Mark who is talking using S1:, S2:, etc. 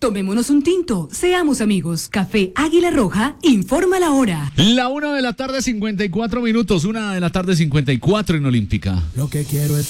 S1: Tomémonos un tinto, seamos amigos. Café Águila Roja, informa la hora.
S2: La 1:54 PM, 1:54 en Olímpica.
S3: Lo que quiero es